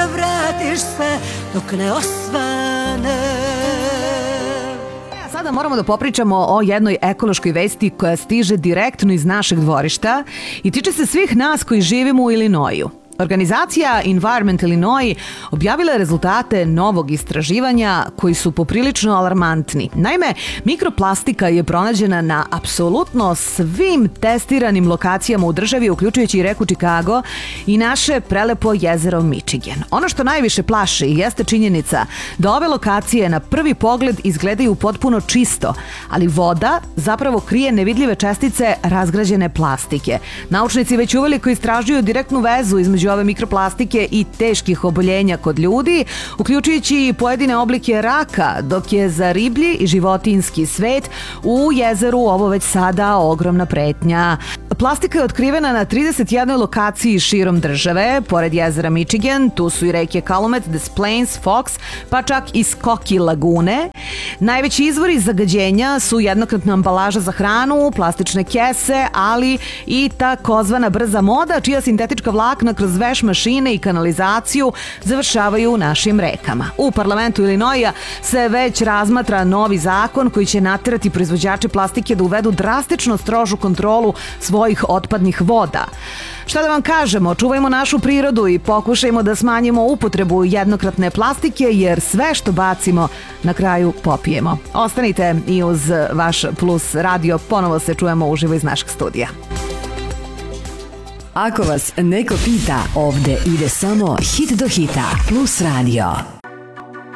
da vratiš se dok ne osvane. Sada moramo da popričamo o jednoj ekološkoj vesti koja stiže direktno iz našeg dvorišta i tiče se svih nas koji živimo u Illinoisu. Organizacija Environment Illinois objavila je rezultate novog istraživanja koji su poprilično alarmantni. Naime, mikroplastika je pronađena na apsolutno svim testiranim lokacijama u državi, uključujući i reku Chicago i naše prelepo jezero Michigan. Ono što najviše plaši jeste činjenica da ove lokacije na prvi pogled izgledaju potpuno čisto, ali voda zapravo krije nevidljive čestice razgrađene plastike. Naučnici već uveliko istražuju direktnu vezu između ove mikroplastike i teških oboljenja kod ljudi, uključujući i pojedine oblike raka, dok je za riblji i životinjski svet u jezeru ovo već sada ogromna pretnja. Plastika je otkrivena na 31 lokaciji širom države. Pored jezera Michigan, tu su i reke Calumet, Des Plaines, Fox, pa čak i Skoki lagune. Najveći izvori zagađenja su jednokratna ambalaža za hranu, plastične kese, ali i takozvana brza moda, čija sintetička vlakna kroz veš mašine i kanalizaciju završavaju u našim rekama. U parlamentu Illinoisa se već razmatra novi zakon koji će naterati proizvođače plastike da uvedu drastično strožu kontrolu svojih otpadnih voda. Šta da vam kažemo, čuvajmo našu prirodu i pokušajmo da smanjimo upotrebu jednokratne plastike, jer sve što bacimo na kraju popijemo. Ostanite i uz vaš Plus radio, ponovo se čujemo uživo iz našeg studija. Ako vas neko pita, ovde ide samo hit do hita. Plus radio.